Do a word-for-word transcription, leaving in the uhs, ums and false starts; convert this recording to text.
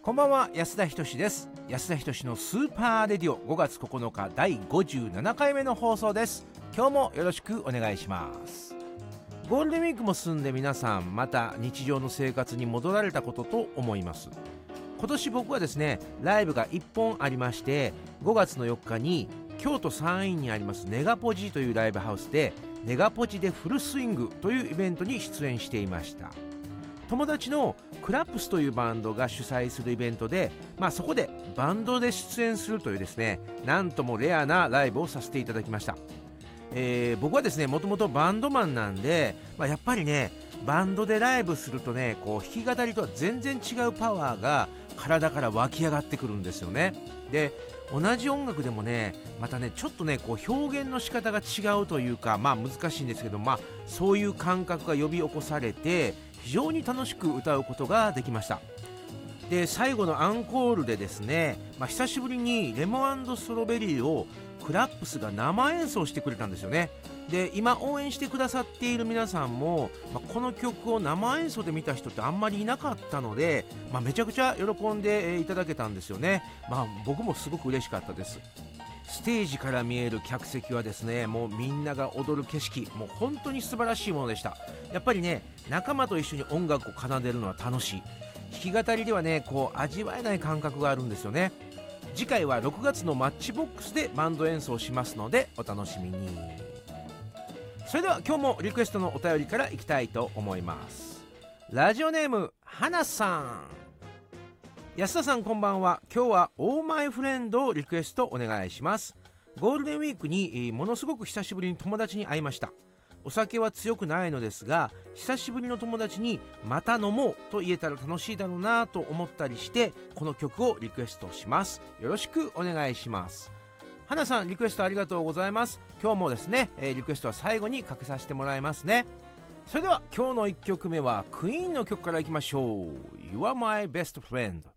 こんばんは、安田仁です。安田仁のスーパーレディオごがつここのかだいごじゅうななかいめの放送です。今日もよろしくお願いします。ゴールデンウィークも済んで皆さんまた日常の生活に戻られたことと思います。今年僕はですね、ライブがいっぽんありまして、ごがつのよっかに京都山陰にありますネガポジというライブハウスでネガポジでフルスイングというイベントに出演していました。友達のクラップスというバンドが主催するイベントで、まあ、そこでバンドで出演するというですね、なんともレアなライブをさせていただきました。えー、僕はですね、もともとバンドマンなんで、まあ、やっぱりね、バンドでライブするとね、こう弾き語りとは全然違うパワーが体から湧き上がってくるんですよね。で、同じ音楽でもね、またね、ちょっとね、こう表現の仕方が違うというか、まあ難しいんですけど、まあそういう感覚が呼び起こされて、非常に楽しく歌うことができました。で、最後のアンコールでですね、まあ、久しぶりにレモン&ストロベリーをクラップスが生演奏してくれたんですよね。で、今応援してくださっている皆さんも、まあ、この曲を生演奏で見た人ってあんまりいなかったので、まあ、めちゃくちゃ喜んでいただけたんですよね。まあ、僕もすごく嬉しかったです。ステージから見える客席はですね、もうみんなが踊る景色、もう本当に素晴らしいものでした。やっぱりね、仲間と一緒に音楽を奏でるのは楽しい。弾き語りではね、こう味わえない感覚があるんですよね。次回はろくがつのマッチボックスでバンド演奏しますのでお楽しみに。それでは今日もリクエストのお便りからいきたいと思います。ラジオネーム花さん。安田さん、こんばんは。今日はオーマイフレンドをリクエストお願いします。ゴールデンウィークにものすごく久しぶりに友達に会いました。お酒は強くないのですが、久しぶりの友達にまた飲もうと言えたら楽しいだろうなと思ったりして、この曲をリクエストします。よろしくお願いします。花さん、リクエストありがとうございます。今日もですね、えー、リクエストは最後にかけさせてもらいますね。それでは今日のいっきょくめはクイーンの曲からいきましょう。 You are my best friend。